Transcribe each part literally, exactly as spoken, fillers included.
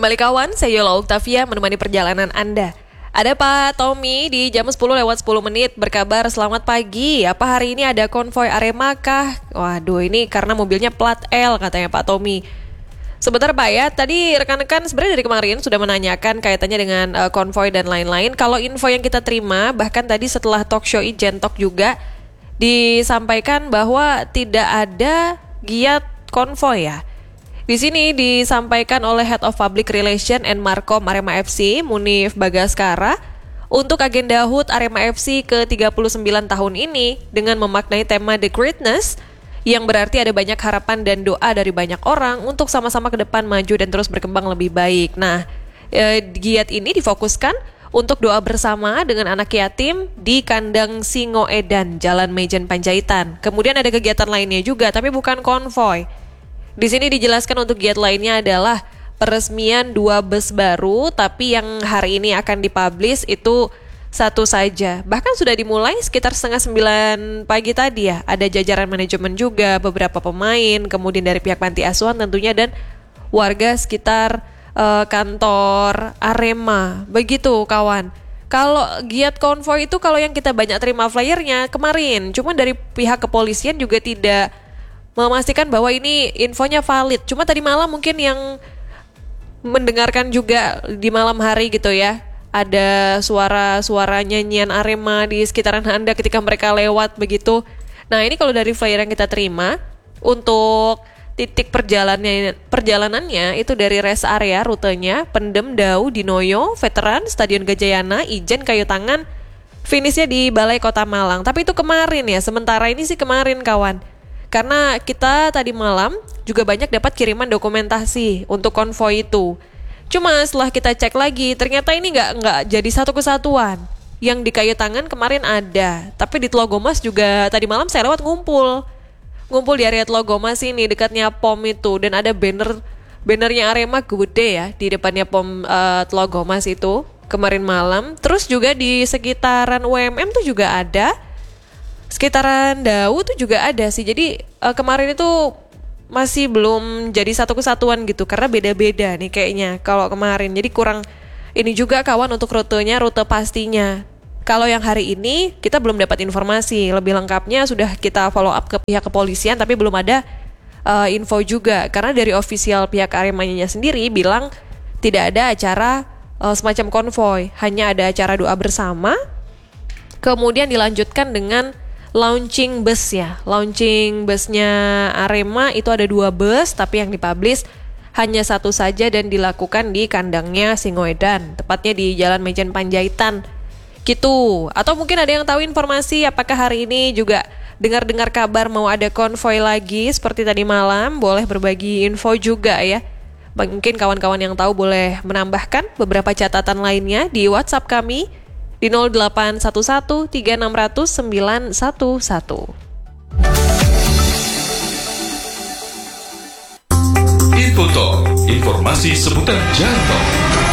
Kembali kawan, saya Yola Octavia menemani perjalanan Anda. Ada Pak Tommy di jam sepuluh lewat sepuluh menit berkabar selamat pagi. Apa hari ini ada konvoy Arema kah? Waduh, ini karena mobilnya plat L katanya Pak Tommy. Sebentar Pak ya, tadi rekan-rekan sebenarnya dari kemarin sudah menanyakan kaitannya dengan uh, konvoy dan lain-lain. Kalau info yang kita terima, bahkan tadi setelah talk show Ijen Talk juga disampaikan bahwa tidak ada giat konvoy ya. Di sini disampaikan oleh Head of Public Relation and Markom Arema F C, Munif Bagaskara, untuk agenda H U T Arema F C ke tiga puluh sembilan tahun ini dengan memaknai tema The Greatness, yang berarti ada banyak harapan dan doa dari banyak orang untuk sama-sama ke depan maju dan terus berkembang lebih baik. Nah, eh, giat ini difokuskan untuk doa bersama dengan anak yatim di kandang Singo Edan, Jalan Mejen Panjaitan. Kemudian ada kegiatan lainnya juga, tapi bukan konvoy. Di sini dijelaskan untuk giat lainnya adalah peresmian dua bus baru, tapi yang hari ini akan dipublish itu satu saja. Bahkan sudah dimulai sekitar setengah sembilan pagi tadi ya. Ada jajaran manajemen juga, beberapa pemain, kemudian dari pihak panti asuhan tentunya, dan warga sekitar uh, kantor Arema. Begitu kawan. Kalau giat konvoy itu kalau yang kita banyak terima flyernya kemarin, cuma dari pihak kepolisian juga tidak memastikan bahwa ini infonya valid. Cuma tadi malam mungkin yang mendengarkan juga di malam hari gitu ya, ada suara-suara nyanyian Arema di sekitaran Anda ketika mereka lewat begitu. Nah ini kalau dari flyer yang kita terima, untuk titik perjalanannya, perjalanannya itu dari rest area rutenya Pendem, Dau, Dinoyo, Veteran, Stadion Gajayana, Ijen, Kayu Tangan, finishnya di Balai Kota Malang. Tapi itu kemarin ya, sementara ini sih kemarin kawan. Karena kita tadi malam juga banyak dapat kiriman dokumentasi untuk konvoy itu. Cuma setelah kita cek lagi, ternyata ini nggak nggak jadi satu kesatuan. Yang di Kayu Tangan kemarin ada, tapi di Tlogomas juga tadi malam saya lewat ngumpul. Ngumpul di area Tlogomas ini, dekatnya P O M itu. Dan ada banner, bannernya Arema gede ya, di depannya P O M uh, Tlogomas itu kemarin malam. Terus juga di sekitaran U M M tuh juga ada. Sekitaran Dau tuh juga ada sih. Jadi uh, kemarin itu masih belum jadi satu kesatuan gitu, karena beda-beda nih kayaknya kalau kemarin. Jadi kurang ini juga kawan untuk rutenya, rute pastinya. Kalau yang hari ini kita belum dapat informasi lebih lengkapnya, sudah kita follow up ke pihak kepolisian tapi belum ada uh, info juga. Karena dari official pihak Aremanya sendiri bilang tidak ada acara uh, semacam konvoy, hanya ada acara doa bersama. Kemudian dilanjutkan dengan launching bus ya, launching busnya Arema itu ada dua bus, tapi yang dipublish hanya satu saja dan dilakukan di kandangnya Singoedan, tepatnya di Jalan Mejen Panjaitan, gitu. Atau mungkin ada yang tahu informasi apakah hari ini juga dengar-dengar kabar mau ada konvoy lagi seperti tadi malam, boleh berbagi info juga ya. Mungkin kawan-kawan yang tahu boleh menambahkan beberapa catatan lainnya di WhatsApp kami di nol delapan satu satu tiga enam nol nol sembilan satu satu. Infotalk, informasi seputar jantung.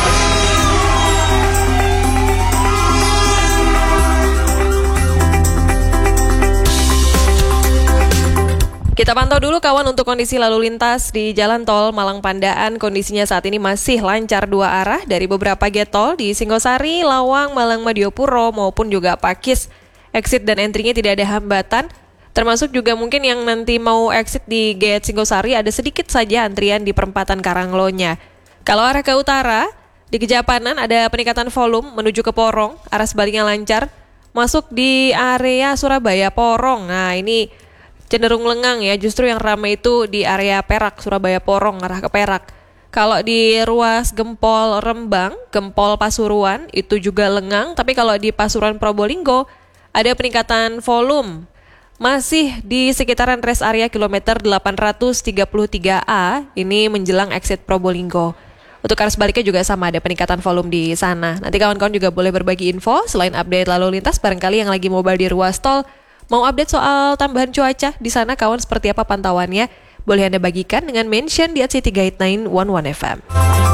Kita pantau dulu kawan untuk kondisi lalu lintas di Jalan Tol Malang Pandaan. Kondisinya saat ini masih lancar dua arah dari beberapa gate tol di Singosari, Lawang, Malang Madiopuro maupun juga Pakis. Exit dan entry-nya tidak ada hambatan. Termasuk juga mungkin yang nanti mau exit di gate Singosari ada sedikit saja antrian di perempatan Karanglonya. Kalau arah ke utara, di Kejapanan ada peningkatan volume menuju ke Porong, arah sebaliknya lancar. Masuk di area Surabaya Porong. Nah ini cenderung lengang ya, justru yang ramai itu di area Perak, Surabaya Porong, arah ke Perak. Kalau di ruas Gempol Rembang, Gempol Pasuruan, itu juga lengang, tapi kalau di Pasuruan Probolinggo, ada peningkatan volume. Masih di sekitaran rest area kilometer delapan ratus tiga puluh tiga A, ini menjelang exit Probolinggo. Untuk arah sebaliknya juga sama, ada peningkatan volume di sana. Nanti kawan-kawan juga boleh berbagi info, selain update lalu lintas, barangkali yang lagi mobile di ruas tol, mau update soal tambahan cuaca di sana kawan seperti apa pantauannya? Boleh Anda bagikan dengan mention di at city guide sembilan satu satu F M.